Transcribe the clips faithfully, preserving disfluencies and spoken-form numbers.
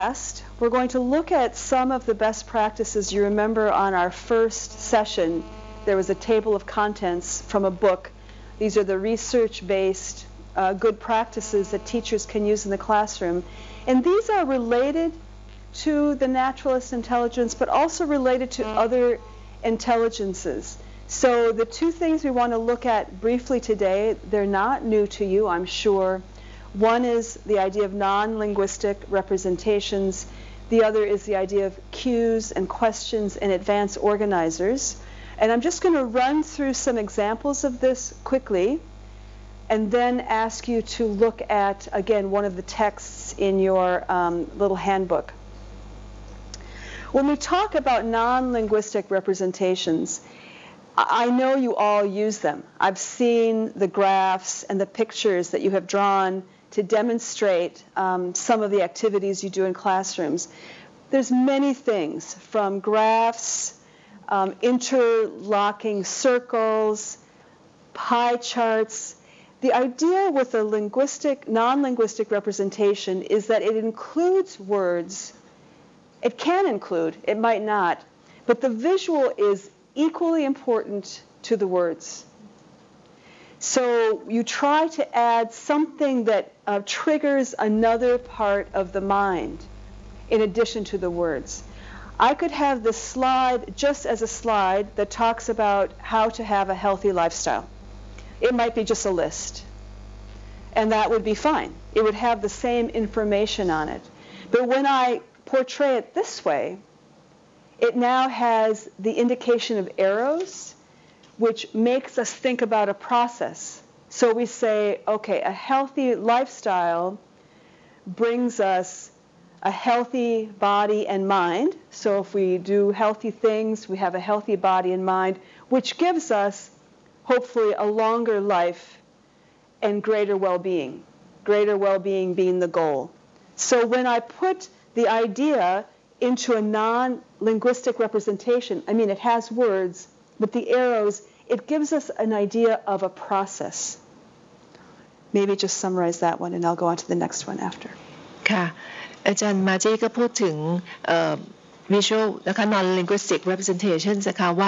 We're going to look at some of the best practices. You remember on our first session, there was a table of contents from a book. These are the research-based uh, good practices that teachers can use in the classroom. And these are related to the naturalist intelligence, but also related to other intelligences. So the two things we want to look at briefly today, they're not new to you, I'm sure. One is the idea of non-linguistic representations. The other is the idea of cues and questions and advanced organizers. And I'm just going to run through some examples of this quickly and then ask you to look at, again, one of the texts in your um, little handbook. When we talk about non-linguistic representations, I know you all use them. I've seen the graphs and the pictures that you have drawn to demonstrate um, some of the activities you do in classrooms. There's many things, from graphs, um, interlocking circles, pie charts. The idea with a linguistic, non-linguistic representation is that it includes words. It can include, it might not, but the visual is equally important to the words. So you try to add something that uh, triggers another part of the mind in addition to the words. I could have this slide just as a slide that talks about how to have a healthy lifestyle. It might be just a list, and that would be fine. It would have the same information on it. But when I portray it this way, it now has the indication of arrows, which makes us think about a process. So we say, okay, a healthy lifestyle brings us a healthy body and mind. So if we do healthy things, we have a healthy body and mind, which gives us, hopefully, a longer life and greater well-being, greater well-being being the goal. So when I put the idea into a non-linguistic representation, I mean, it has words, but the arrows, it gives us an idea of a process. Maybe just summarize that one, and I'll go on to the next one after. ค่ะอาจารย์มาเจ้ก็พูดถึง visual นะคะ non-linguistic representations นะคะว่า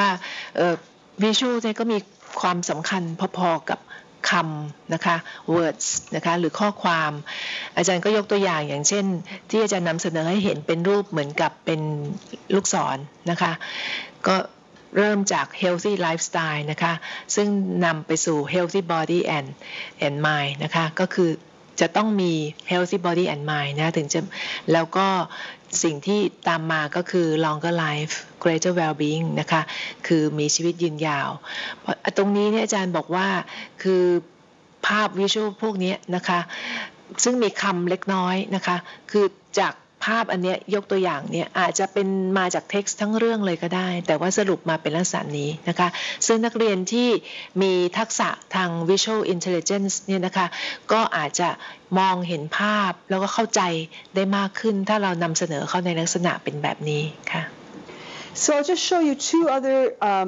visual เนี่ยก็มีความสำคัญพอๆกับคำนะคะ words นะคะหรือข้อความอาจารย์ก็ยกตัวอย่างอย่างเช่นที่อาจารย์นำเสนอให้เห็นเป็นรูปเหมือนกับเป็นลูกศรนะคะก็เริ่มจาก healthy lifestyle นะคะซึ่งนำไปสู่ healthy body and and mind นะคะก็คือจะต้องมี healthy body and mind นะถึงจะแล้วก็สิ่งที่ตามมาก็คือ longer life greater well-being นะคะคือมีชีวิตยืนยาวตรงนี้เนี่ยอาจารย์บอกว่าคือภาพ visual พวกนี้นะคะซึ่งมีคำเล็กน้อยนะคะคือจากภาพอันนี้ยกตัวอย่างเนี่ยอาจจะเป็นมาจากเท็กซ์ทั้งเรื่องเลยก็ได้แต่ว่าสรุปมาเป็นลักษณะนี้นะคะซึ่งนักเรียนที่มีทักษะทาง visual intelligence เนี่ยนะคะก็อาจจะมองเห็นภาพแล้วก็เข้าใจได้มากขึ้นถ้าเรานำเสนอเขาในลักษณะเป็นแบบนี้ค่ะ So I'll just show you two other um,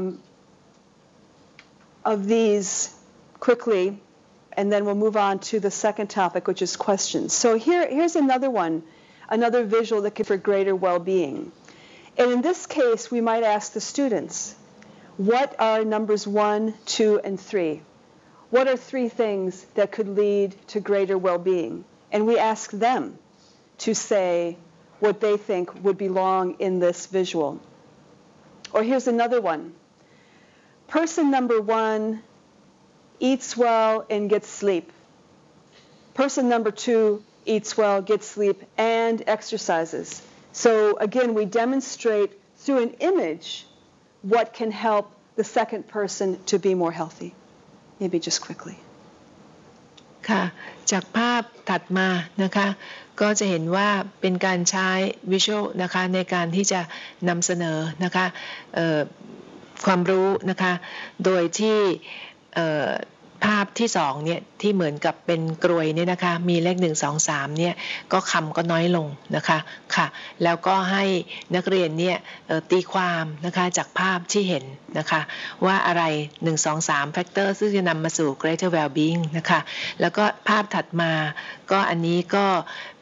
of these quickly, and then we'll move on to the second topic, which is questions. So here, here's another one. Another visual that could for greater well-being. And in this case, we might ask the students, what are numbers one, two, and three? What are three things that could lead to greater well-being? And we ask them to say what they think would belong in this visual. Or here's another one. Person number one eats well and gets sleep. Person number two eats well, gets sleep, and exercises. So again, we demonstrate through an image what can help the second person to be more healthy. Maybe just quickly. ค่ะจากภาพถัดมานะคะก็จะเห็นว่าเป็นการใช้ visual นะคะในการที่จะนำเสนอนะคะความรู้นะคะโดยที่ภาพที่สองเนี่ยที่เหมือนกับเป็นกรวยเนี่ยนะคะมีเลขหนึ่งสองสามเนี่ยก็คำก็น้อยลงนะคะค่ะแล้วก็ให้นักเรียนเนี่ยตีความนะคะจากภาพที่เห็นนะคะว่าอะไรหนึ่ง สอง สาม factor ซึ่งจะนำมาสู่ greater well-being นะคะแล้วก็ภาพถัดมาก็อันนี้ก็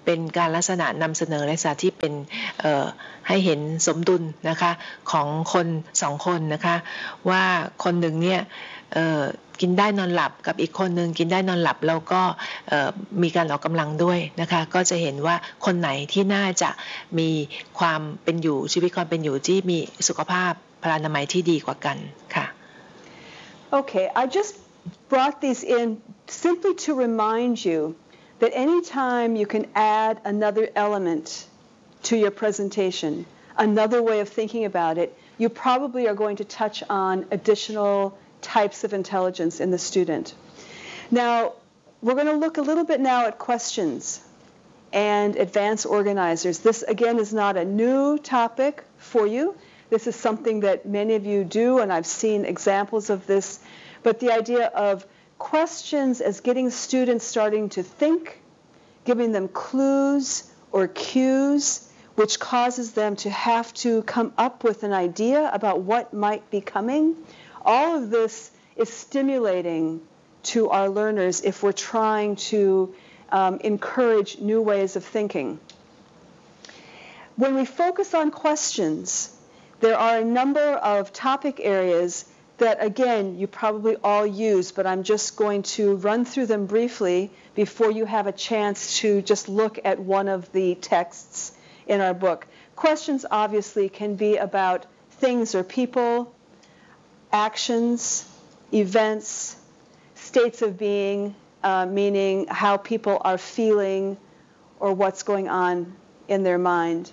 เป็นการลักษณะนำเสนอลักษณะที่เป็นให้เห็นสมดุลนะคะของคนสองคนนะคะว่าคนหนึ่งเนี่ยกินได้นอนหลับกับอีกคนหนึ่งกินได้นอนหลับแล้วก็มีการออกกำลังด้วยนะคะก็จะเห็นว่าคนไหนที่น่าจะมีความเป็นอยู่ชีวิตความเป็นอยู่ที่มีสุขภาพพลานามัยที่ดีกว่ากันค่ะ Okay, I just brought these in simply to remind you that anytime you can add another element to your presentation, another way of thinking about it, you probably are going to touch on additional types of intelligence in the student. Now, we're going to look a little bit now at questions and advanced organizers. This, again, is not a new topic for you. This is something that many of you do, and I've seen examples of this. But the idea of questions as getting students starting to think, giving them clues or cues, which causes them to have to come up with an idea about what might be coming. All of this is stimulating to our learners if we're trying to um, encourage new ways of thinking. When we focus on questions, there are a number of topic areas that, again, you probably all use, but I'm just going to run through them briefly before you have a chance to just look at one of the texts in our book. Questions, obviously, can be about things or people, actions, events, states of being, uh, meaning how people are feeling or what's going on in their mind.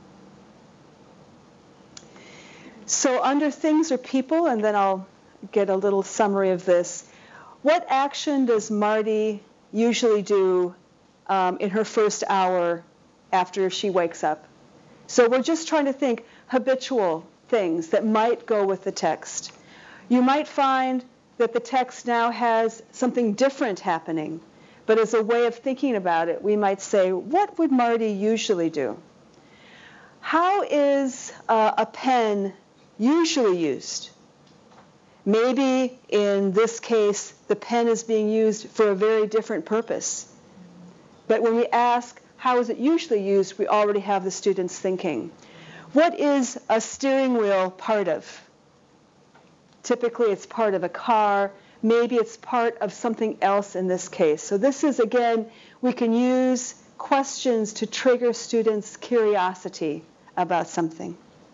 So under things or people, and then I'll get a little summary of this, what action does Marty usually do um, in her first hour after she wakes up? So we're just trying to think habitual things that might go with the text. You might find that the text now has something different happening, but as a way of thinking about it, we might say, what would Marty usually do? How is uh, a pen usually used? Maybe in this case, the pen is being used for a very different purpose. But when we ask, how is it usually used, we already have the students thinking. What is a steering wheel part of? Typically, it's part of a car. Maybe it's part of something else in this case. So this is, again, we can use questions to trigger students' curiosity about something.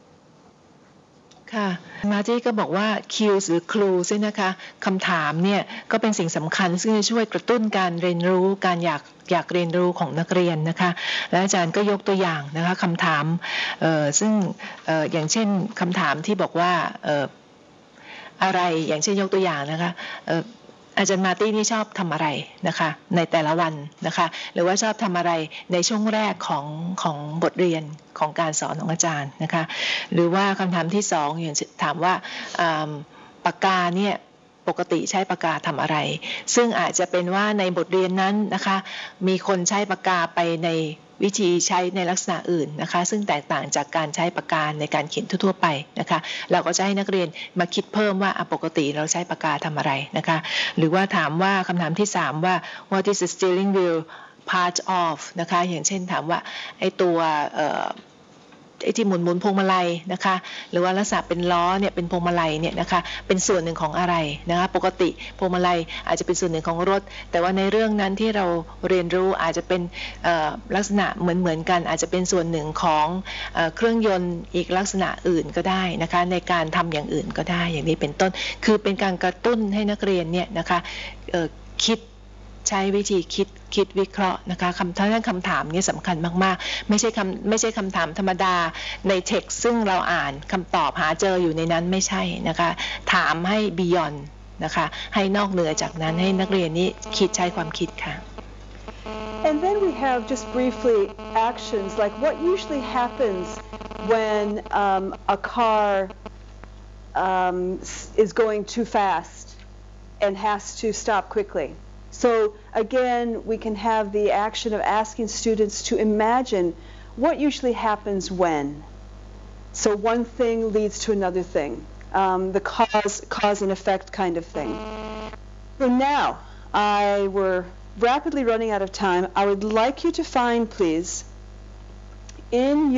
ค่ะมาร์ตี้ก็บอกว่า cues หรือ clues นะคะคำถามเนี่ยก็เป็นสิ่งสำคัญซึ่งจะช่วยกระตุ้นการเรียนรู้การอยากอยากเรียนรู้ของนักเรียนนะคะและอาจารย์ก็ยกตัวอย่างนะคะคำถามเอ่อซึ่งเอ่ออย่างเช่นคำถามที่บอกว่าเอ่ออะไรอย่างเช่นยกตัวอย่างนะคะเอ่ออาจารย์มาร์ตี้นี่ชอบทำอะไรนะคะในแต่ละวันนะคะหรือว่าชอบทำอะไรในช่วงแรกของของบทเรียนของการสอนของอาจารย์นะคะหรือว่าคำถามที่สองอย่างถามว่าปากกาเนี่ยปกติใช้ปากกาทำอะไรซึ่งอาจจะเป็นว่าในบทเรียนนั้นนะคะมีคนใช้ปากกาไปในวิธีใช้ในลักษณะอื่นนะคะซึ่งแตกต่างจากการใช้ปากกาในการเขียนทั่วๆไปนะคะเราก็จะให้นักเรียนมาคิดเพิ่มว่าปกติเราใช้ปากกาทำอะไรนะคะหรือว่าถามว่าคำถามที่สามว่า what is the steering wheel part of นะคะอย่างเช่นถามว่าไอ้ตัวไอ้ที่หมุนหมุนพวงมาลัยนะคะหรือว่าลักษณะเป็นล้อเนี่ยเป็นพวงมาลัยเนี่ยนะคะเป็นส่วนหนึ่งของอะไรนะคะปกติพวงมาลัยอาจจะเป็นส่วนหนึ่งของรถแต่ว่าในเรื่องนั้นที่เราเรียนรู้อาจจะเป็นลักษณะเหมือนเหมือนกันอาจจะเป็นส่วนหนึ่งของเครื่องยนต์อีกลักษณะอื่นก็ได้นะคะในการทำอย่างอื่นก็ได้อย่างนี้เป็นต้นคือเป็นการกระตุ้นให้นักเรียนเนี่ยนะคะคิดใช้วิธีคิดคิดวิเคราะห์นะคะคำท่านคำถามนี้สำคัญมากๆไม่ใช่คำไม่ใช่คำถามธรรมดาในเท็กซ์ซึ่งเราอ่านคำตอบหาเจออยู่ในนั้นไม่ใช่นะคะถามให้ beyond นะคะให้นอกเหนือจากนั้นให้นักเรียนนี้คิดใช้ความคิดค่ะ And then we have just briefly actions like what usually happens when um, a car um, is going too fast and has to stop quickly. So again, we can have the action of asking students to imagine what usually happens when. So one thing leads to another thing, um, the cause, cause and effect kind of thing. So now I were rapidly running out of time. I would like you to find, please, in